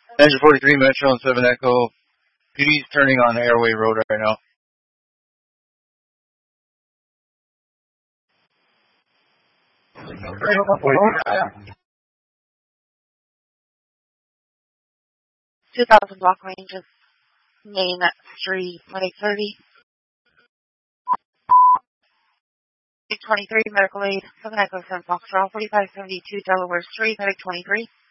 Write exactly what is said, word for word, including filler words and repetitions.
Engine forty-three, Metro and seven Echo. P D's turning on Airway Road right now. two thousand block range of Main Street, Medic thirty. twenty-three, Medical Aid, seven Echo seven Foxtrot, forty-five seventy-two Delaware Street, Medic twenty-three.